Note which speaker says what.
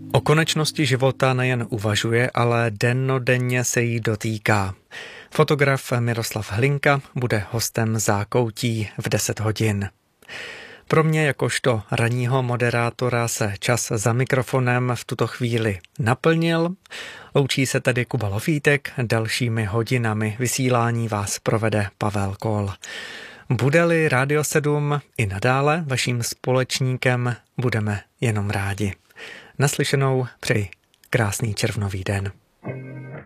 Speaker 1: O konečnosti života nejen uvažuje, ale dennodenně se jí dotýká. Fotograf Miroslav Hlinka bude hostem Zákoutí v 10 hodin. Pro mě jakožto ranního moderátora se čas za mikrofonem v tuto chvíli naplnil. Loučí se tedy Kuba Lofítek, dalšími hodinami vysílání vás provede Pavel Kol. Bude-li Rádio 7 i nadále vaším společníkem, budeme jenom rádi. Naslyšenou přeji krásný červnový den.